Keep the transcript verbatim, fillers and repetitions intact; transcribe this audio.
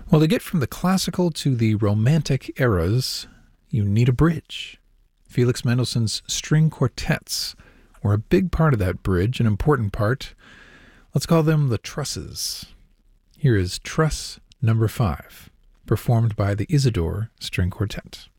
Well, to get from the classical to the romantic eras, you need a bridge. Felix Mendelssohn's string quartets were a big part of that bridge, an important part. Let's call them the trusses. Here is Truss Number Five, performed by the Isidore String Quartet.